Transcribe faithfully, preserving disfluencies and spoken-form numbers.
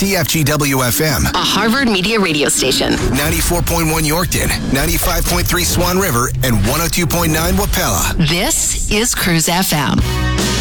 C F G W F M, a Harvard Media radio station. ninety-four point one Yorkton, ninety-five point three Swan River, and one oh two point nine Wapella. This is Cruise F M.